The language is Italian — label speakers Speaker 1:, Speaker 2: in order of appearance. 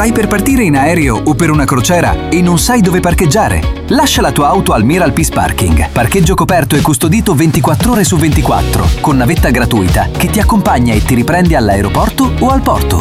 Speaker 1: Stai per partire in aereo o per una crociera e non sai dove parcheggiare? Lascia la tua auto al Miral Peace Parking. Parcheggio coperto e custodito 24 ore su 24, con navetta gratuita che ti accompagna e ti riprende all'aeroporto o al porto.